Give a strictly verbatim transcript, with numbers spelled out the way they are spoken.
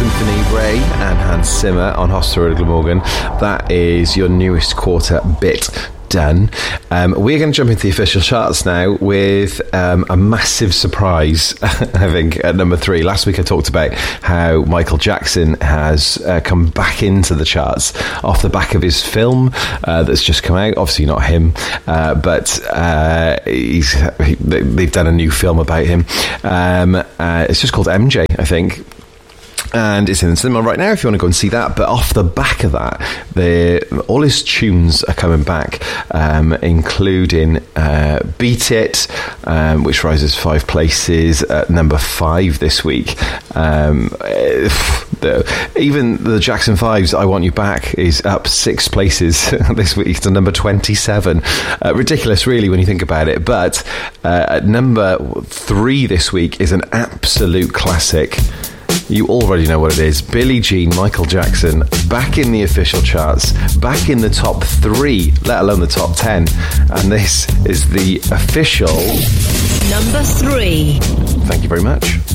Symphony, Ray and Hans Zimmer on Hofstra Glamorgan. That is your newest quarter bit done. Um, we're going to jump into the official charts now with um, a massive surprise, I think, at number three. Last week I talked about how Michael Jackson has uh, come back into the charts off the back of his film uh, that's just come out. Obviously not him, uh, but uh, he's, he, they've done a new film about him. Um, uh, it's just called M J, I think. And it's in the cinema right now if you want to go and see that. But off the back of that, the, all his tunes are coming back, um, including uh, Beat It, um, which rises five places at number five this week. Um, the, even the Jackson five's I Want You Back is up six places this week to number twenty-seven. Uh, ridiculous, really, when you think about it. But uh, at number three this week is an absolute classic. You already know what it is. Billie Jean, Michael Jackson, back in the official charts, back in the top three, let alone the top ten. And this is the official... Number three. Thank you very much.